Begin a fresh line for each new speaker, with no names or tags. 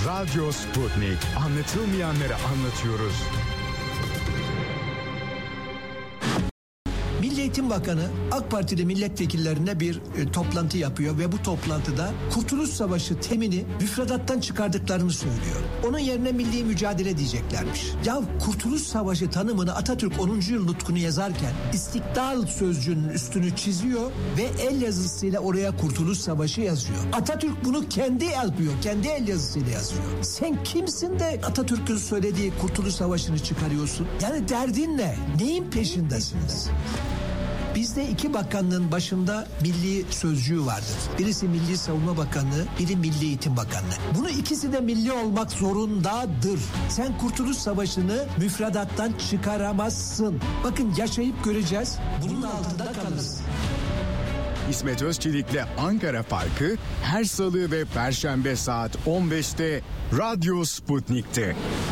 Radyo Sputnik. Anlatılmayanları anlatıyoruz.
Milli Eğitim Bakanı AK Partili milletvekillerine bir toplantı yapıyor ve bu toplantıda Kurtuluş Savaşı temini müfredattan çıkardıklarını söylüyor. Onun yerine milli mücadele diyeceklermiş. Ya Kurtuluş Savaşı tanımını Atatürk 10. yıl nutkunu yazarken İstiklal sözcüğünün üstünü çiziyor ve el yazısıyla oraya Kurtuluş Savaşı yazıyor. Atatürk bunu kendi yapıyor, kendi el yazısıyla yazıyor. Sen kimsin de Atatürk'ün söylediği Kurtuluş Savaşı'nı çıkarıyorsun? Yani derdin ne? Neyin peşindesiniz? Bizde iki bakanlığın başında milli sözcüğü vardır. Birisi Milli Savunma Bakanlığı, biri Milli Eğitim Bakanlığı. Bunu ikisi de milli olmak zorundadır. Sen Kurtuluş Savaşı'nı müfredattan çıkaramazsın. Bakın yaşayıp göreceğiz. Bunun altında kalırız.
İsmet Özçelik'le Ankara Farkı her salı ve perşembe saat 15'te Radyo Sputnik'te.